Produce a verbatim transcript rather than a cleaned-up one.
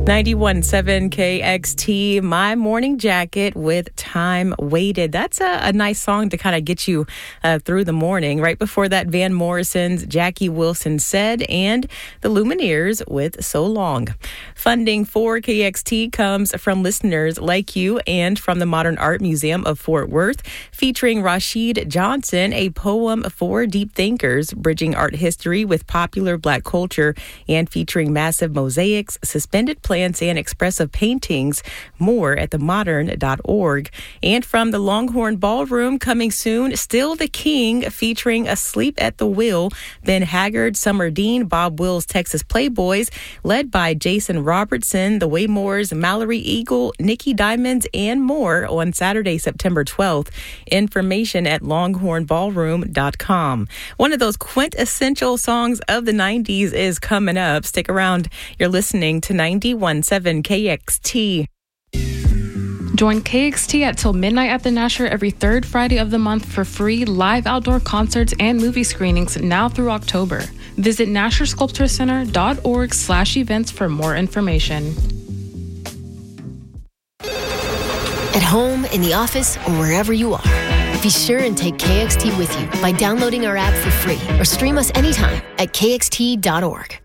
ninety-one point seven K X T, My Morning Jacket with Time Waited. That's a, a nice song to kind of get you uh, through the morning. Right before that, Van Morrison's Jackie Wilson Said, and the Lumineers with So Long. Funding for K X T comes from listeners like you and from the Modern Art Museum of Fort Worth, featuring Rashid Johnson, a poem for deep thinkers, bridging art history with popular Black culture, and featuring massive mosaics, suspended plants, and expressive paintings. More at the modern dot org. And from the Longhorn Ballroom, coming soon, Still the King, featuring Asleep at the Wheel, Ben Haggard, Summer Dean, Bob Wills' Texas Playboys, led by Jason Robertson, the Waymores, Mallory Eagle, Nikki Diamonds, and more on Saturday, September twelfth. Information at longhorn ballroom dot com. One of those quintessential songs of the nineties is coming up. Stick around. You're listening to ninety-one point seven K X T. Join K X T at Till Midnight at the Nasher every third Friday of the month for free live outdoor concerts and movie screenings now through October. Visit nasher sculpture center dot org slash events for more information. At home, in the office, or wherever you are, be sure and take K X T with you by downloading our app for free or stream us anytime at K X T dot org.